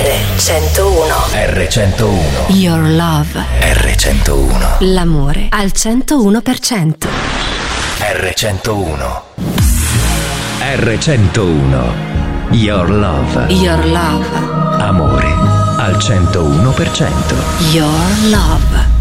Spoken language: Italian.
R101. R101. Your love. R101. L'amore al 101%. R101. R101. Your love. Your love. Amore al 101%. Your love.